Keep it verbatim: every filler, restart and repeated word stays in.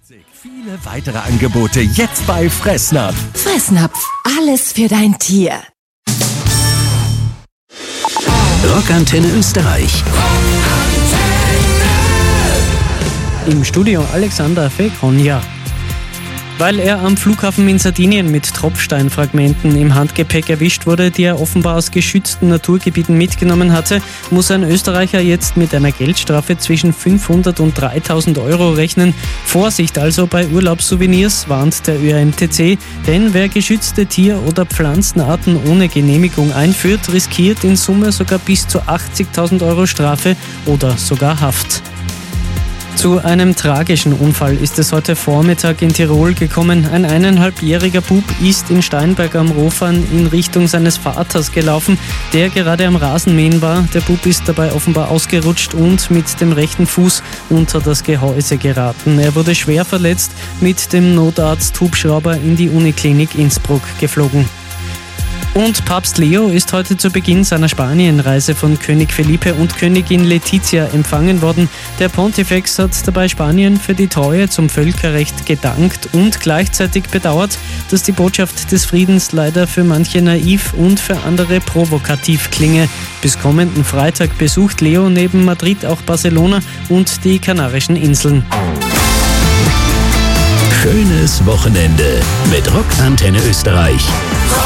Viele weitere Angebote jetzt bei Fressnapf. Fressnapf, alles für dein Tier. Rockantenne Österreich. Im Studio Alexander Fekonja. Weil er am Flughafen in Sardinien mit Tropfsteinfragmenten im Handgepäck erwischt wurde, die er offenbar aus geschützten Naturgebieten mitgenommen hatte, muss ein Österreicher jetzt mit einer Geldstrafe zwischen fünfhundert und dreitausend Euro rechnen. Vorsicht also bei Urlaubssouvenirs, warnt der Ö R M T C, denn wer geschützte Tier- oder Pflanzenarten ohne Genehmigung einführt, riskiert in Summe sogar bis zu achtzigtausend Euro Strafe oder sogar Haft. Zu einem tragischen Unfall ist es heute Vormittag in Tirol gekommen. Ein eineinhalbjähriger Bub ist in Steinberg am Rofern in Richtung seines Vaters gelaufen, der gerade am Rasenmähen war. Der Bub ist dabei offenbar ausgerutscht und mit dem rechten Fuß unter das Gehäuse geraten. Er wurde schwer verletzt, mit dem Notarzt-Hubschrauber in die Uniklinik Innsbruck geflogen. Und Papst Leo ist heute zu Beginn seiner Spanienreise von König Felipe und Königin Letizia empfangen worden. Der Pontifex hat dabei Spanien für die Treue zum Völkerrecht gedankt und gleichzeitig bedauert, dass die Botschaft des Friedens leider für manche naiv und für andere provokativ klinge. Bis kommenden Freitag besucht Leo neben Madrid auch Barcelona und die Kanarischen Inseln. Schönes Wochenende mit Rockantenne Österreich.